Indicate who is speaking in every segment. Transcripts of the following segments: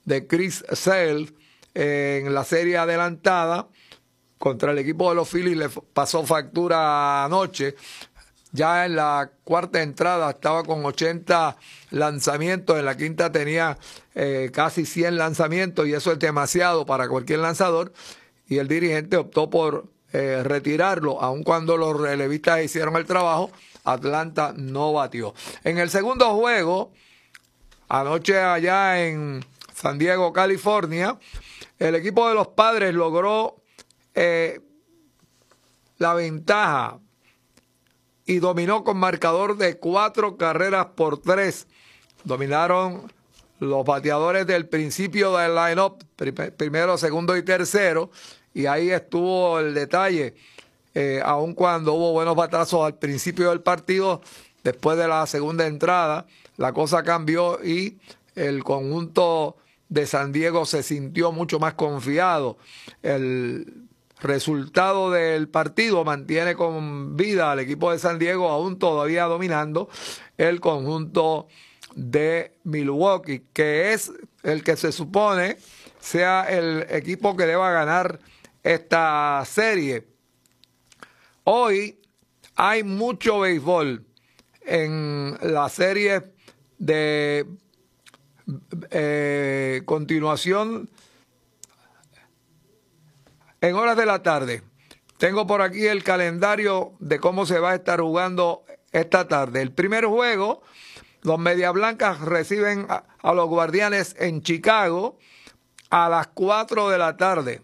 Speaker 1: de Chris Sale en la serie adelantada contra el equipo de los Phillies. Le pasó factura anoche. Ya en la cuarta entrada estaba con 80 lanzamientos, en la quinta tenía casi 100 lanzamientos, y eso es demasiado para cualquier lanzador, y el dirigente optó por retirarlo. Aun cuando los relevistas hicieron el trabajo, Atlanta no batió. En el segundo juego, anoche allá en San Diego, California, el equipo de los Padres logró la ventaja y dominó con marcador de 4-3. Dominaron los bateadores del principio del line-up, primero, segundo y tercero, y ahí estuvo el detalle. Aun cuando hubo buenos batazos al principio del partido, después de la segunda entrada, la cosa cambió y el conjunto de San Diego se sintió mucho más confiado. El resultado del partido mantiene con vida al equipo de San Diego, aún todavía dominando el conjunto de Milwaukee, que es el que se supone sea el equipo que deba ganar esta serie. Hoy hay mucho béisbol en la serie de continuación en horas de la tarde. Tengo por aquí el calendario de cómo se va a estar jugando esta tarde. El primer juego, los Medias Blancas reciben a los Guardianes en Chicago a las 4 de la tarde.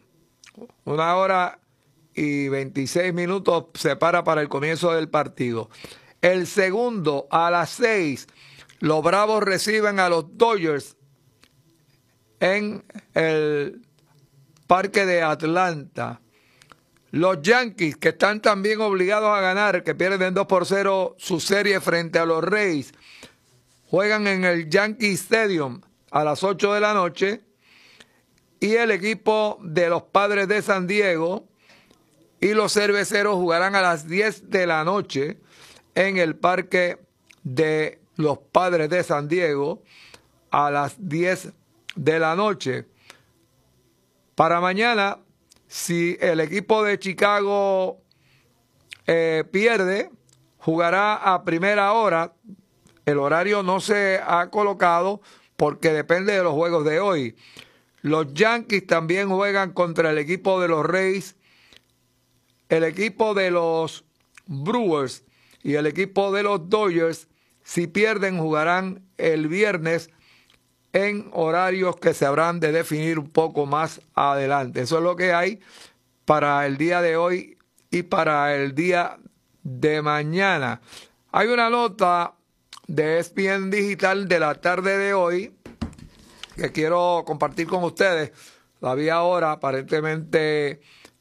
Speaker 1: 1:26 separa para el comienzo del partido. El segundo, a las 6, los Bravos reciben a los Dodgers en el Parque de Atlanta. Los Yankees, que están también obligados a ganar, que pierden 2-0 su serie frente a los Rays, juegan en el Yankee Stadium a las 8 de la noche. Y el equipo de los Padres de San Diego y los Cerveceros jugarán a las 10 de la noche en el Parque de los Padres de San Diego a las 10 de la noche. Para mañana, si el equipo de Chicago pierde, jugará a primera hora. El horario no se ha colocado porque depende de los juegos de hoy. Los Yankees también juegan contra el equipo de los Rays, el equipo de los Brewers y el equipo de los Dodgers. Si pierden, jugarán el viernes en horarios que se habrán de definir un poco más adelante. Eso es lo que hay para el día de hoy y para el día de mañana. Hay una nota de ESPN Digital de la tarde de hoy que quiero compartir con ustedes. La vi ahora, aparentemente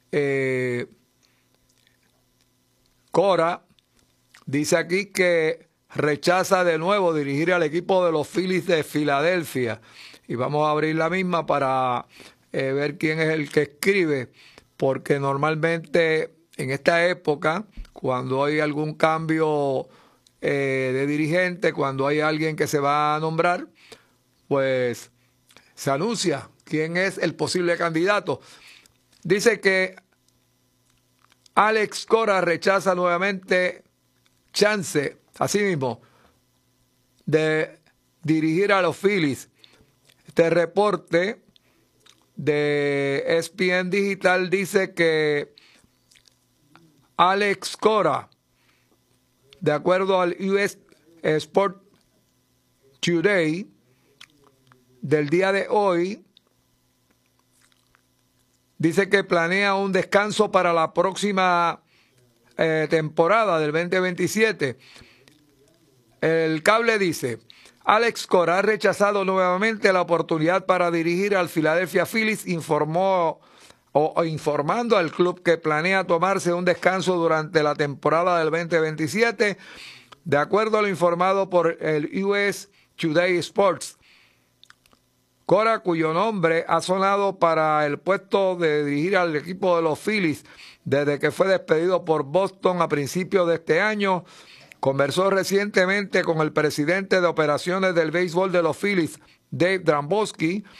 Speaker 1: Cora dice aquí que rechaza de nuevo dirigir al equipo de los Phillies de Filadelfia. Y vamos a abrir la misma para ver quién es el que escribe, porque normalmente en esta época, cuando hay algún cambio de dirigente, cuando hay alguien que se va a nombrar, pues se anuncia quién es el posible candidato. Dice que Alex Cora rechaza nuevamente chance, así mismo, de dirigir a los Phillies. Este reporte de ESPN Digital dice que Alex Cora, de acuerdo al US Sport Today del día de hoy, dice que planea un descanso para la próxima temporada del 2027. El cable dice: Alex Cora ha rechazado nuevamente la oportunidad para dirigir al Philadelphia Phillies, informando al club que planea tomarse un descanso durante la temporada del 2027, de acuerdo a lo informado por el US Today Sports. Cora, cuyo nombre ha sonado para el puesto de dirigir al equipo de los Phillies desde que fue despedido por Boston a principios de este año, conversó recientemente con el presidente de operaciones del béisbol de los Phillies, Dave Dombrowski,